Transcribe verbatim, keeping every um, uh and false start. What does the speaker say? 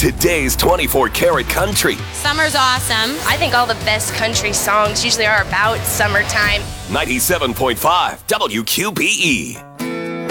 today's twenty-four karat country. Summer's awesome. I think all the best country songs usually are about summertime. ninety-seven point five W Q B E.